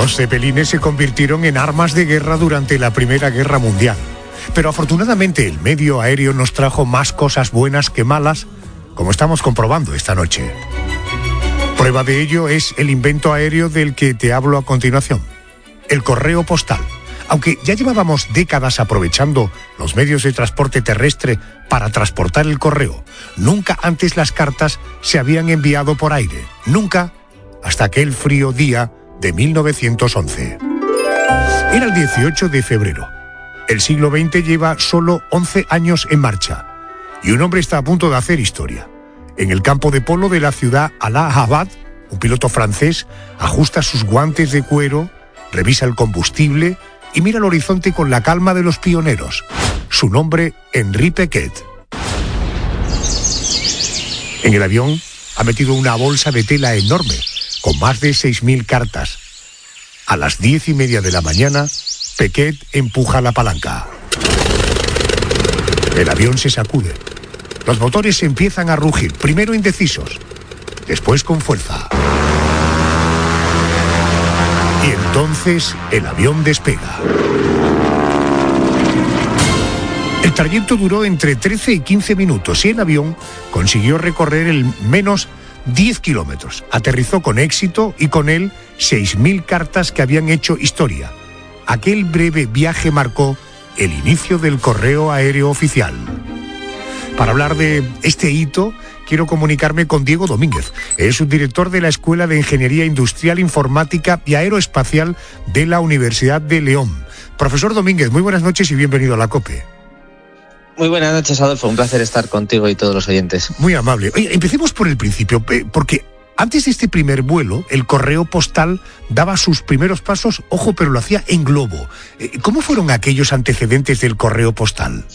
Los cepelines se convirtieron en armas de guerra durante la Primera Guerra Mundial. Pero afortunadamente el medio aéreo nos trajo más cosas buenas que malas, como estamos comprobando esta noche. Prueba de ello es el invento aéreo del que te hablo a continuación, el correo postal. Aunque ya llevábamos décadas aprovechando los medios de transporte terrestre para transportar el correo, nunca antes las cartas se habían enviado por aire. Nunca, hasta aquel frío día de 1911. Era el 18 de febrero. El siglo XX lleva solo 11 años en marcha y un hombre está a punto de hacer historia. En el campo de polo de la ciudad Allahabad, un piloto francés ajusta sus guantes de cuero, revisa el combustible y mira al horizonte con la calma de los pioneros. Su nombre, Henri Piquet. En el avión ha metido una bolsa de tela enorme, con más de 6.000 cartas. A las 10:30 de la mañana, Piquet empuja la palanca. El avión se sacude. Los motores empiezan a rugir, primero indecisos, después con fuerza. Y entonces el avión despega. El trayecto duró entre 13 y 15 minutos y el avión consiguió recorrer el menos 10 kilómetros. Aterrizó con éxito y con él 6.000 cartas que habían hecho historia. Aquel breve viaje marcó el inicio del correo aéreo oficial. Para hablar de este hito, quiero comunicarme con Diego Domínguez. Es subdirector de la Escuela de Ingeniería Industrial, Informática y Aeroespacial de la Universidad de León. Profesor Domínguez, muy buenas noches y bienvenido a la COPE. Muy buenas noches, Adolfo. Un placer estar contigo y todos los oyentes. Muy amable. Oye, empecemos por el principio, porque antes de este primer vuelo, el correo postal daba sus primeros pasos, ojo, pero lo hacía en globo. ¿Cómo fueron aquellos antecedentes del correo postal?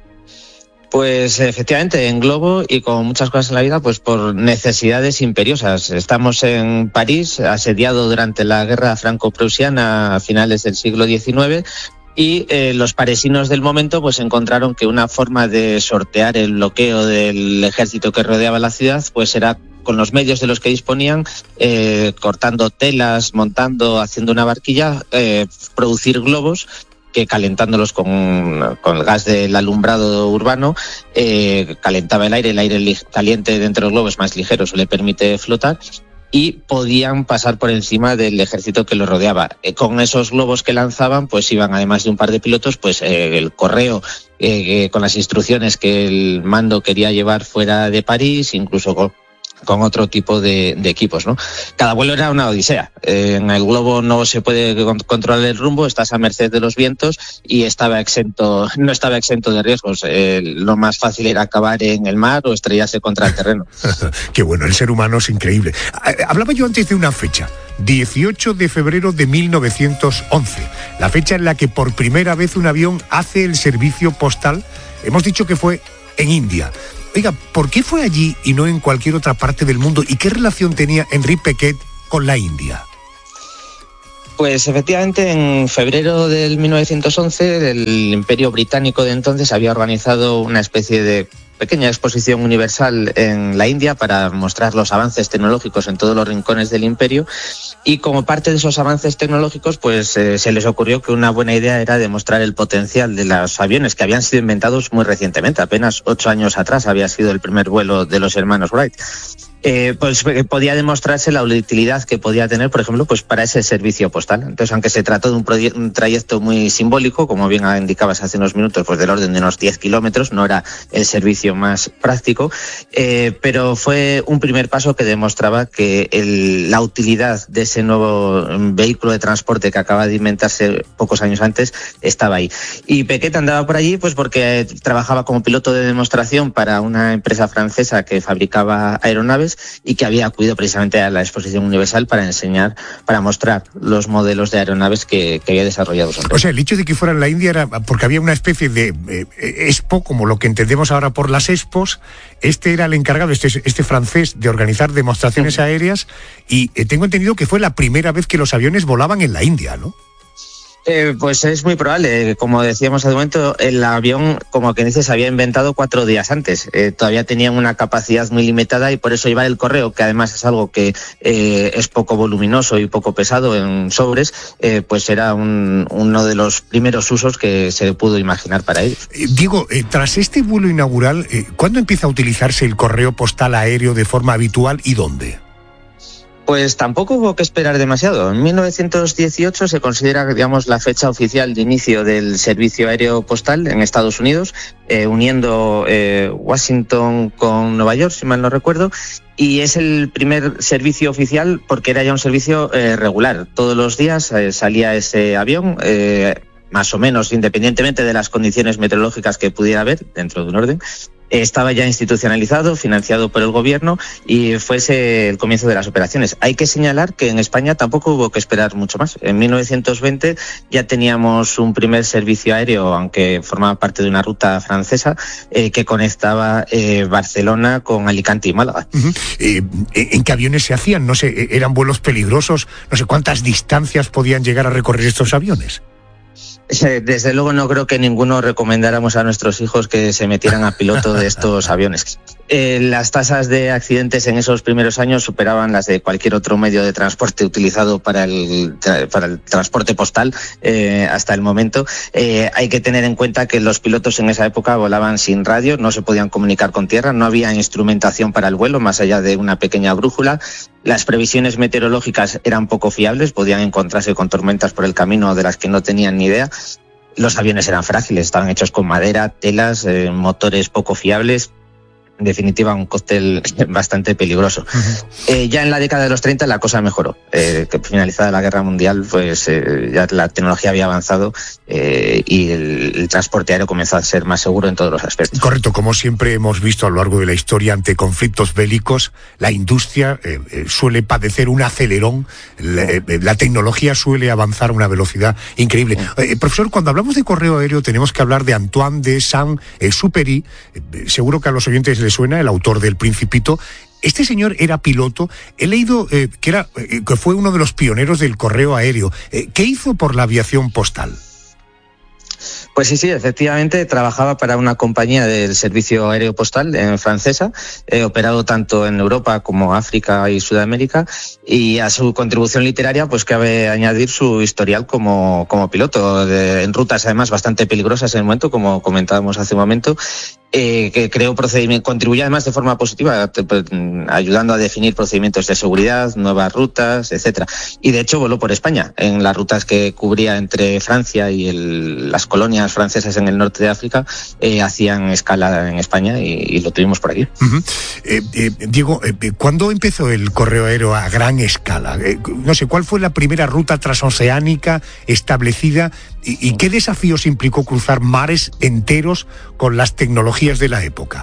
Pues efectivamente, en globo y con muchas cosas en la vida, pues por necesidades imperiosas. Estamos en París, asediado durante la guerra franco-prusiana a finales del siglo XIX, y los parisinos del momento pues encontraron que una forma de sortear el bloqueo del ejército que rodeaba la ciudad pues era con los medios de los que disponían, cortando telas, montando, haciendo una barquilla, producir globos que calentándolos con el gas del alumbrado urbano, calentaba el aire caliente dentro del globo es más ligero, eso le permite flotar, y podían pasar por encima del ejército que los rodeaba. Con esos globos que lanzaban, pues iban, además de un par de pilotos, pues el correo con las instrucciones que el mando quería llevar fuera de París, incluso con otro tipo de equipos, ¿no? Cada vuelo era una odisea. En el globo no se puede controlar el rumbo, estás a merced de los vientos y no estaba exento de riesgos. Lo más fácil era acabar en el mar o estrellarse contra el terreno. Qué bueno, el ser humano es increíble. Hablaba yo antes de una fecha, 18 de febrero de 1911, la fecha en la que por primera vez un avión hace el servicio postal. Hemos dicho que fue en India. Oiga, ¿por qué fue allí y no en cualquier otra parte del mundo? ¿Y qué relación tenía Henri Piquet con la India? Pues efectivamente, en febrero del 1911, el Imperio Británico de entonces había organizado una especie de pequeña exposición universal en la India para mostrar los avances tecnológicos en todos los rincones del imperio, y como parte de esos avances tecnológicos pues se les ocurrió que una buena idea era demostrar el potencial de los aviones que habían sido inventados muy recientemente, apenas 8 años atrás había sido el primer vuelo de los hermanos Wright. Pues podía demostrarse la utilidad que podía tener, por ejemplo, pues para ese servicio postal. Entonces, aunque se trató de un trayecto muy simbólico, como bien indicabas hace unos minutos, pues del orden de unos 10 kilómetros, no era el servicio más práctico, pero fue un primer paso que demostraba que la utilidad de ese nuevo vehículo de transporte que acaba de inventarse pocos años antes estaba ahí. Y Piquet andaba por allí pues porque trabajaba como piloto de demostración para una empresa francesa que fabricaba aeronaves y que había acudido precisamente a la Exposición Universal para mostrar los modelos de aeronaves que había desarrollado. O sea, el hecho de que fuera en la India era porque había una especie de expo, como lo que entendemos ahora por las expos. Este era el encargado, este francés, de organizar demostraciones aéreas, y tengo entendido que fue la primera vez que los aviones volaban en la India, ¿no? Pues es muy probable. Como decíamos hace un momento, el avión, como que dices, se había inventado 4 días antes. Todavía tenían una capacidad muy limitada y por eso llevar el correo, que además es algo que es poco voluminoso y poco pesado en sobres, pues era uno de los primeros usos que se pudo imaginar para ellos. Diego, tras este vuelo inaugural, ¿cuándo empieza a utilizarse el correo postal aéreo de forma habitual y dónde? Pues tampoco hubo que esperar demasiado. En 1918 se considera, digamos, la fecha oficial de inicio del servicio aéreo postal en Estados Unidos, uniendo Washington con Nueva York, si mal no recuerdo, y es el primer servicio oficial porque era ya un servicio regular. Todos los días salía ese avión, más o menos independientemente de las condiciones meteorológicas que pudiera haber, dentro de un orden. Estaba ya institucionalizado, financiado por el gobierno y fuese el comienzo de las operaciones. Hay que señalar que en España tampoco hubo que esperar mucho más. En 1920 ya teníamos un primer servicio aéreo, aunque formaba parte de una ruta francesa, que conectaba Barcelona con Alicante y Málaga. ¿En qué aviones se hacían? No sé, ¿eran vuelos peligrosos? No sé, ¿cuántas distancias podían llegar a recorrer estos aviones? Desde luego no creo que ninguno recomendáramos a nuestros hijos que se metieran a piloto de estos aviones. Las tasas de accidentes en esos primeros años superaban las de cualquier otro medio de transporte utilizado para el transporte postal hasta el momento. Hay que tener en cuenta que los pilotos en esa época volaban sin radio, no se podían comunicar con tierra, no había instrumentación para el vuelo más allá de una pequeña brújula. Las previsiones meteorológicas eran poco fiables, podían encontrarse con tormentas por el camino de las que no tenían ni idea. Los aviones eran frágiles, estaban hechos con madera, telas, motores poco fiables. En definitiva, un cóctel bastante peligroso. Ya en la década de los 30 la cosa mejoró. Que finalizada la Guerra Mundial, pues ya la tecnología había avanzado y el transporte aéreo comenzó a ser más seguro en todos los aspectos. Correcto, como siempre hemos visto a lo largo de la historia, ante conflictos bélicos, la industria suele padecer un acelerón, la tecnología suele avanzar a una velocidad increíble. Profesor, cuando hablamos de correo aéreo tenemos que hablar de Antoine de Saint-Exupéry. Seguro que a los oyentes les suena, el autor del Principito. Este señor era piloto. He leído que fue uno de los pioneros del correo aéreo. ¿Qué hizo por la aviación postal? Pues sí, efectivamente trabajaba para una compañía del servicio aéreo postal francesa, operado tanto en Europa como África y Sudamérica, y a su contribución literaria pues cabe añadir su historial como piloto, en rutas además bastante peligrosas en el momento, como comentábamos hace un momento, que creó procedimientos, contribuyó además de forma positiva, ayudando a definir procedimientos de seguridad, nuevas rutas, etcétera. Y de hecho voló por España, en las rutas que cubría entre Francia y las colonias francesas en el norte de África, hacían escala en España y lo tuvimos por aquí. Diego, ¿cuándo empezó el correo aéreo a gran escala? No sé, ¿cuál fue la primera ruta transoceánica establecida y qué desafíos implicó cruzar mares enteros con las tecnologías de la época?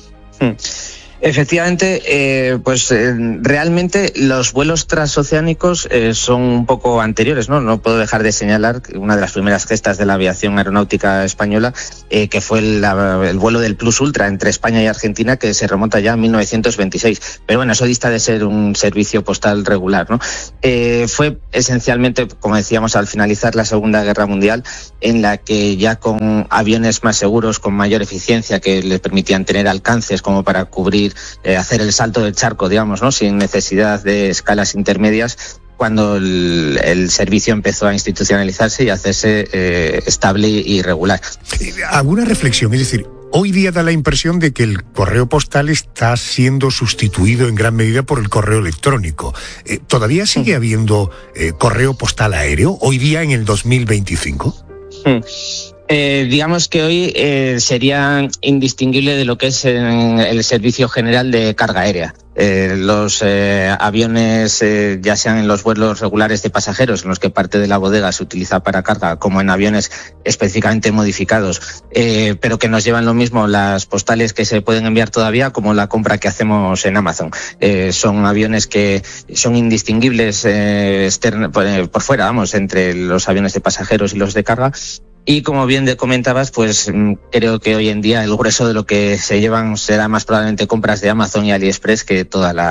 Efectivamente, realmente los vuelos transoceánicos son un poco anteriores, ¿no? No puedo dejar de señalar una de las primeras gestas de la aviación aeronáutica española, que fue el vuelo del Plus Ultra entre España y Argentina, que se remonta ya a 1926. Pero bueno, eso dista de ser un servicio postal regular, ¿no? Fue esencialmente, como decíamos, al finalizar la Segunda Guerra Mundial, en la que ya con aviones más seguros, con mayor eficiencia, que les permitían tener alcances como para cubrir, hacer el salto del charco, digamos, ¿no? Sin necesidad de escalas intermedias, cuando el servicio empezó a institucionalizarse y a hacerse estable y regular. ¿Alguna reflexión? Es decir, hoy día da la impresión de que el correo postal está siendo sustituido en gran medida por el correo electrónico. ¿Todavía sigue habiendo correo postal aéreo hoy día en el 2025? Digamos que hoy sería indistinguible de lo que es el servicio general de carga aérea. Los aviones, ya sean en los vuelos regulares de pasajeros, en los que parte de la bodega se utiliza para carga, como en aviones específicamente modificados, pero que nos llevan lo mismo las postales que se pueden enviar todavía, como la compra que hacemos en Amazon. Son aviones que son indistinguibles por fuera, vamos, entre los aviones de pasajeros y los de carga. Y como bien comentabas, pues creo que hoy en día el grueso de lo que se llevan será más probablemente compras de Amazon y AliExpress que toda la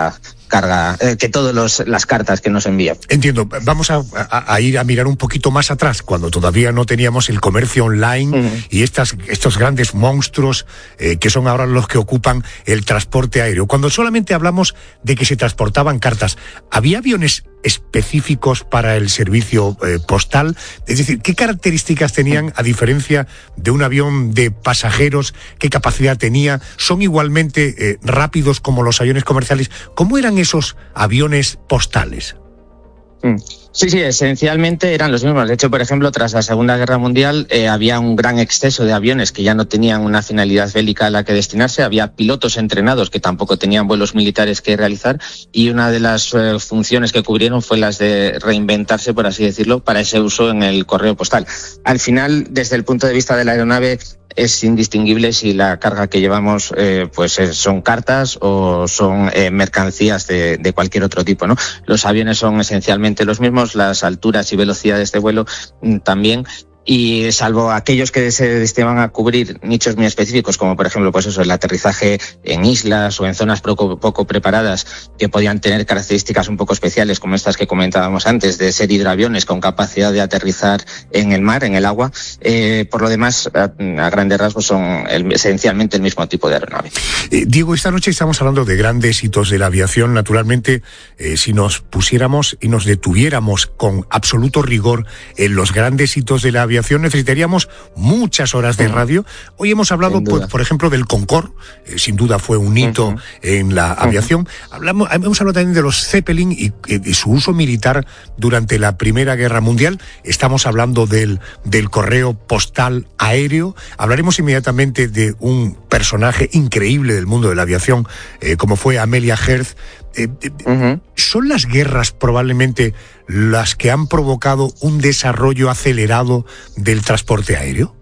carga, que todas las cartas que nos envían. Entiendo. Vamos a ir a mirar un poquito más atrás, cuando todavía no teníamos el comercio online y estos grandes monstruos que son ahora los que ocupan el transporte aéreo. Cuando solamente hablamos de que se transportaban cartas, ¿había aviones específicos para el servicio postal? Es decir, ¿qué características tenían a diferencia de un avión de pasajeros? ¿Qué capacidad tenía? ¿Son igualmente rápidos como los aviones comerciales? ¿Cómo eran esos aviones postales? Sí, esencialmente eran los mismos. De hecho, por ejemplo, tras la Segunda Guerra Mundial había un gran exceso de aviones que ya no tenían una finalidad bélica a la que destinarse. Había pilotos entrenados que tampoco tenían vuelos militares que realizar, y una de las funciones que cubrieron fue las de reinventarse, por así decirlo, para ese uso en el correo postal. Al final, desde el punto de vista de la aeronave, es indistinguible si la carga que llevamos son cartas o son mercancías de cualquier otro tipo, ¿no? Los aviones son esencialmente los mismos, las alturas y velocidades de vuelo también. Y salvo aquellos que se destinaban a cubrir nichos muy específicos, como por ejemplo el aterrizaje en islas o en zonas poco preparadas, que podían tener características un poco especiales, como estas que comentábamos antes, de ser hidroaviones con capacidad de aterrizar en el mar, en el agua, por lo demás, a grandes rasgos, son esencialmente el mismo tipo de aeronave. Diego, esta noche estamos hablando de grandes hitos de la aviación. Naturalmente, si nos pusiéramos y nos detuviéramos con absoluto rigor en los grandes hitos de la aviación, necesitaríamos muchas horas de radio. Hoy hemos hablado, por ejemplo, del Concorde, sin duda fue un hito en la aviación. Hemos hablado también de los Zeppelin y su uso militar durante la Primera Guerra Mundial. Estamos hablando del correo postal aéreo. Hablaremos inmediatamente de un personaje increíble del mundo de la aviación, como fue Amelia Earhart. ¿Son las guerras probablemente las que han provocado un desarrollo acelerado del transporte aéreo?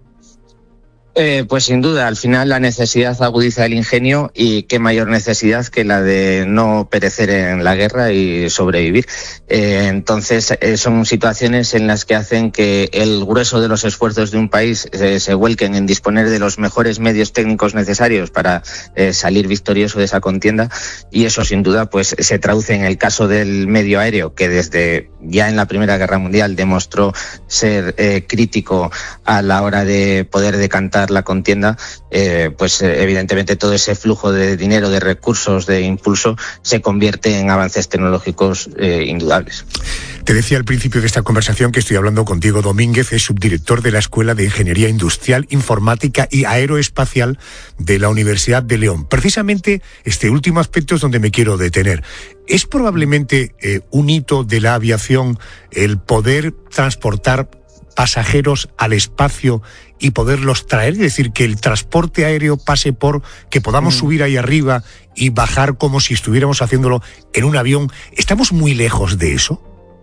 Pues sin duda, al final la necesidad agudiza el ingenio, y qué mayor necesidad que la de no perecer en la guerra y sobrevivir. Entonces son situaciones en las que hacen que el grueso de los esfuerzos de un país se vuelquen en disponer de los mejores medios técnicos necesarios para salir victorioso de esa contienda, y eso sin duda pues se traduce en el caso del medio aéreo, que desde ya en la Primera Guerra Mundial demostró ser crítico a la hora de poder decantar la contienda. Evidentemente todo ese flujo de dinero, de recursos, de impulso, se convierte en avances tecnológicos indudables. Te decía al principio de esta conversación que estoy hablando con Diego Domínguez, es subdirector de la Escuela de Ingeniería Industrial, Informática y Aeroespacial de la Universidad de León. Precisamente este último aspecto es donde me quiero detener. ¿Es probablemente un hito de la aviación el poder transportar pasajeros al espacio y poderlos traer? Es decir, que el transporte aéreo pase por que podamos subir ahí arriba y bajar como si estuviéramos haciéndolo en un avión. ¿Estamos muy lejos de eso?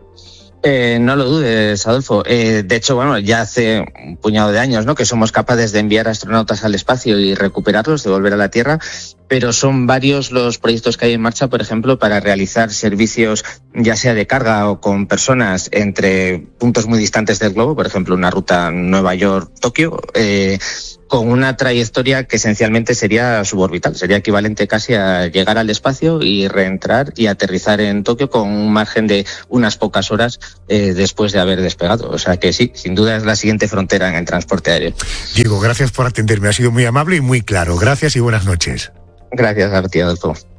No lo dudes, Adolfo. De hecho, ya hace un puñado de años, ¿no?, que somos capaces de enviar astronautas al espacio y recuperarlos, de volver a la Tierra, pero son varios los proyectos que hay en marcha, por ejemplo, para realizar servicios, ya sea de carga o con personas, entre puntos muy distantes del globo, por ejemplo, una ruta Nueva York-Tokio, con una trayectoria que esencialmente sería suborbital, sería equivalente casi a llegar al espacio y reentrar y aterrizar en Tokio con un margen de unas pocas horas después de haber despegado. O sea que sí, sin duda es la siguiente frontera en el transporte aéreo. Diego, gracias por atenderme, ha sido muy amable y muy claro. Gracias y buenas noches. Gracias a ti, Adolfo.